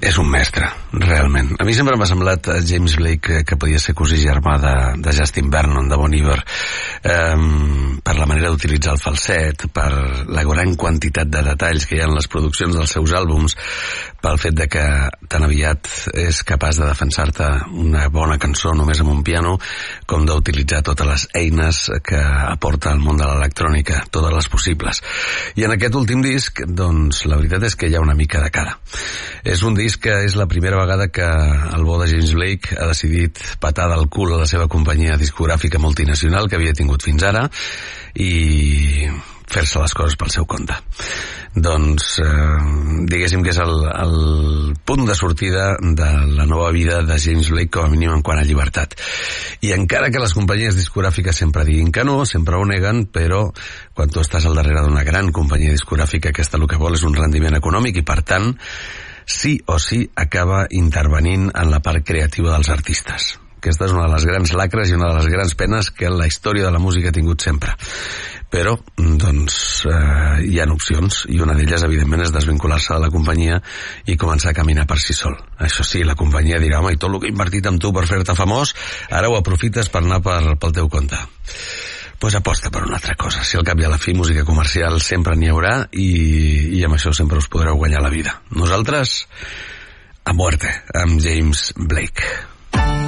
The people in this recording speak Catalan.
És un mestre, realment. A mi sempre m'ha semblat James Blake que podia ser cosí germà de Justin Vernon, de Bon Iver, per la manera d'utilitzar el falset, per la gran quantitat de detalls que hi ha en les produccions dels seus àlbums, pel fet de que tan aviat és capaç de defensar-te una bona cançó només amb un piano, com d'utilitzar totes les eines que aporta el món de l'electrònica, totes les possibles. I en aquest últim disc, doncs, la veritat és que hi ha una mica de cada. És un disc que és la primera vegada que el bo de James Blake ha decidit patar del cul a la seva companyia discogràfica multinacional que havia tingut fins ara i fer-se les coses pel seu compte. Doncs diguéssim que és el punt de sortida de la nova vida de James Blake, com a mínim en quant a llibertat. I encara que les companyies discogràfiques sempre diguin que no, sempre ho neguen, però quan tu estàs al darrere d'una gran companyia discogràfica, aquesta el que vol és un rendiment econòmic i, per tant, sí o sí acaba intervenint en la part creativa dels artistes. Aquesta és una de les grans lacres i una de les grans penes que la història de la música ha tingut sempre. Però, doncs, hi ha opcions, i una d'elles, evidentment, és desvincular-se de la companyia i començar a caminar per si sol. Això sí, la companyia dirà, home, i tot el que he invertit amb tu per fer-te famós, ara ho aprofites per anar pel teu compte. Pues aposta per una altra cosa. Si al cap i a la fi música comercial sempre n'hi haurà i amb això sempre us podreu guanyar la vida. Nosaltres, a muerte, amb James Blake.